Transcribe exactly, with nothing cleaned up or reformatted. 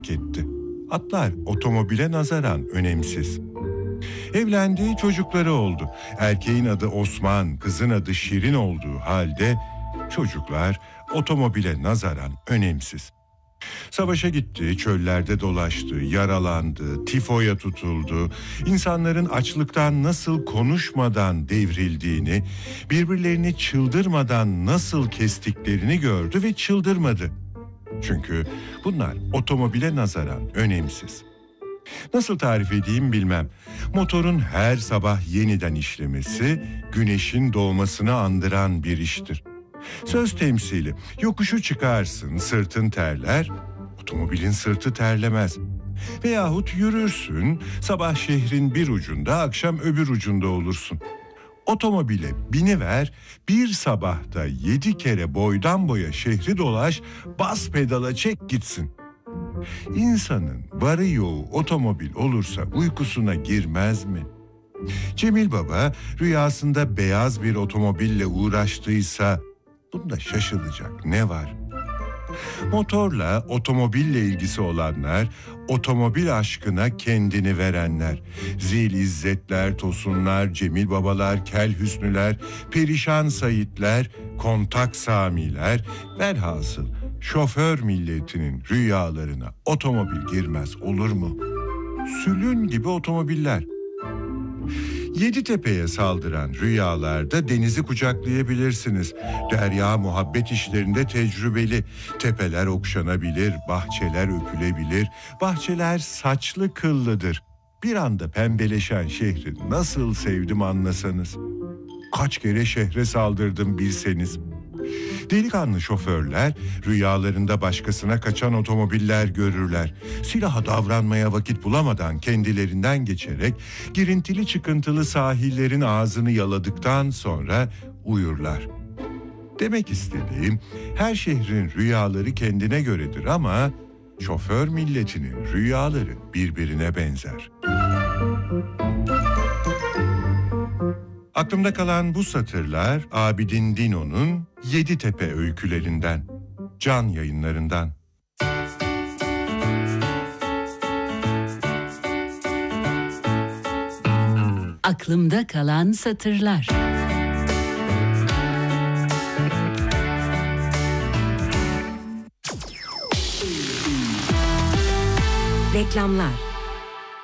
etti. Atlar otomobile nazaran önemsiz. Evlendi, çocukları oldu. Erkeğin adı Osman, kızın adı Şirin olduğu halde çocuklar otomobile nazaran önemsiz. Savaşa gitti, çöllerde dolaştı, yaralandı, tifoya tutuldu. İnsanların açlıktan nasıl konuşmadan devrildiğini, birbirlerini çıldırmadan nasıl kestiklerini gördü ve çıldırmadı. Çünkü bunlar otomobile nazaran önemsiz. Nasıl tarif edeyim bilmem. Motorun her sabah yeniden işlemesi, güneşin doğmasını andıran bir iştir. Söz temsili, yokuşu çıkarsın, sırtın terler, otomobilin sırtı terlemez. Veyahut yürürsün, sabah şehrin bir ucunda, akşam öbür ucunda olursun. Otomobile biniver, bir sabahta yedi kere boydan boya şehri dolaş, bas pedala çek gitsin. İnsanın varı yoğu otomobil olursa uykusuna girmez mi? Cemil Baba rüyasında beyaz bir otomobille uğraştıysa bunda şaşılacak ne var? Motorla, otomobille ilgisi olanlar, otomobil aşkına kendini verenler, Zil İzzetler, Tosunlar, Cemil Babalar, Kel Hüsnüler, Perişan Saitler, Kontak Samiler, velhasıl şoför milletinin rüyalarına otomobil girmez olur mu? Sülün gibi otomobiller. Yeditepe'ye saldıran rüyalarda denizi kucaklayabilirsiniz. Derya muhabbet işlerinde tecrübeli. Tepeler okşanabilir, bahçeler öpülebilir. Bahçeler saçlı kıllıdır. Bir anda pembeleşen şehri nasıl sevdim anlasanız. Kaç kere şehre saldırdım bilseniz. Delikanlı şoförler rüyalarında başkasına kaçan otomobiller görürler. Silaha davranmaya vakit bulamadan kendilerinden geçerek girintili çıkıntılı sahillerin ağzını yaladıktan sonra uyurlar. Demek istediğim, her şehrin rüyaları kendine göredir ama şoför milletinin rüyaları birbirine benzer. Aklımda kalan bu satırlar Abidin Dino'nun Yeditepe öykülerinden, Can Yayınlarından. Aklımda kalan satırlar. Reklamlar.